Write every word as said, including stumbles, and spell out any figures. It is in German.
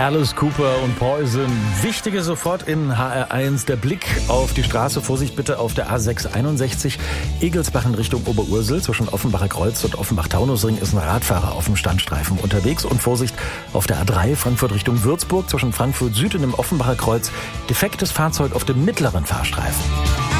Alice Cooper und Poison. Wichtige sofort in H R eins. Der Blick auf die Straße. Vorsicht bitte auf der A sechs einundsechzig. Egelsbach in Richtung Oberursel. Zwischen Offenbacher Kreuz und Offenbach-Taunusring ist ein Radfahrer auf dem Standstreifen unterwegs. Und Vorsicht auf der A drei Frankfurt Richtung Würzburg. Zwischen Frankfurt Süd und dem Offenbacher Kreuz. Defektes Fahrzeug auf dem mittleren Fahrstreifen.